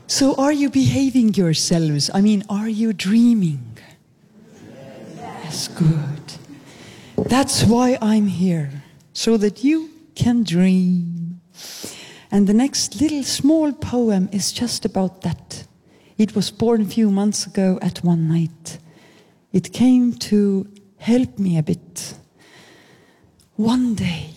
So are you behaving yourselves? I mean, are you dreaming? Yes, good. That's why I'm here, so that you can dream. And the next little small poem is just about that. It was born a few months ago at one night. It came to help me a bit. One day,